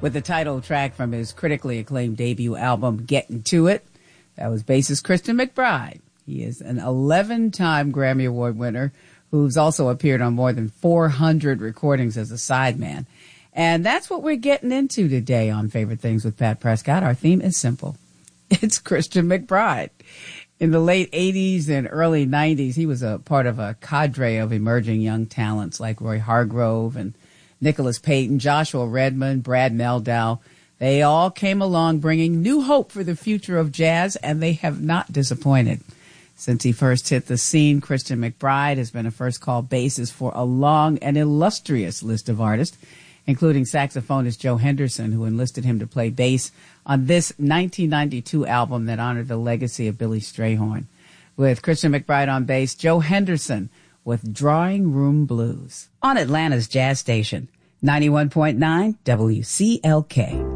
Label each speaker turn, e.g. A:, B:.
A: with the title track from his critically acclaimed debut album, Getting To It. That was bassist Christian McBride. He is an 11-time Grammy Award winner who's also appeared on more than 400 recordings as a sideman. And that's what we're getting into today on Favorite Things with Pat Prescott. Our theme is simple. It's Christian McBride. In the late 80s and early 90s, he was a part of a cadre of emerging young talents like Roy Hargrove and Nicholas Payton, Joshua Redmond, Brad Mehldau. They all came along bringing new hope for the future of jazz, and they have not disappointed. Since he first hit the scene, Christian McBride has been a first-call bassist for a long and illustrious list of artists, including saxophonist Joe Henderson, who enlisted him to play bass on this 1992 album that honored the legacy of Billy Strayhorn. With Christian McBride on bass, Joe Henderson with Drawing Room Blues on Atlanta's Jazz Station, 91.9 WCLK.